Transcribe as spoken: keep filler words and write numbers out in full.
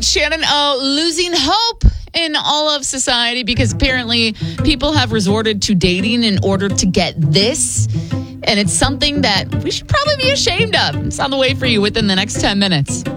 right, Shannon O, losing hope in all of society because apparently people have resorted to dating in order to get this. And it's something that we should probably be ashamed of. It's on the way for you within the next ten minutes.